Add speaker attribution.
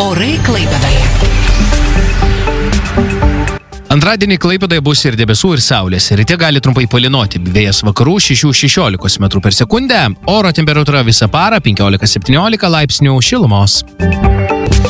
Speaker 1: Orai Klaipėdoje.
Speaker 2: Antradienį Klaipėdoje bus ir debesų, ir saulės. Ryte gali trumpai palynoti. Vėjas vakarų 6-16 m/s. Oro temperatūra visą parą 15-17 laipsnių šilumos.